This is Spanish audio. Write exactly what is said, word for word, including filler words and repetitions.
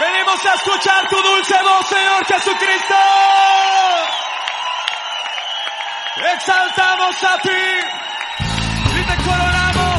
Venimos a escuchar tu dulce voz, Señor Jesucristo. Exaltamos a ti y te coronamos.